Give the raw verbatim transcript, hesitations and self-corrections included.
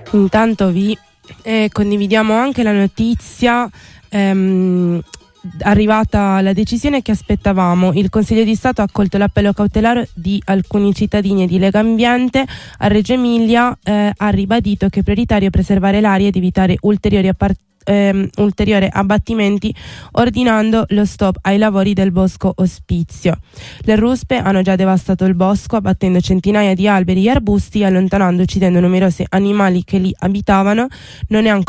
Intanto vi eh, condividiamo anche la notizia ehm, arrivata la decisione che aspettavamo. Il Consiglio di Stato ha accolto l'appello cautelare di alcuni cittadini e di Legambiente. A Reggio Emilia eh, ha ribadito che è prioritario preservare l'aria ed evitare ulteriori appartenenze Ehm, ulteriori abbattimenti, ordinando lo stop ai lavori del bosco ospizio. Le ruspe hanno già devastato il bosco, abbattendo centinaia di alberi e arbusti, allontanando e uccidendo numerosi animali che lì abitavano. Non è ancora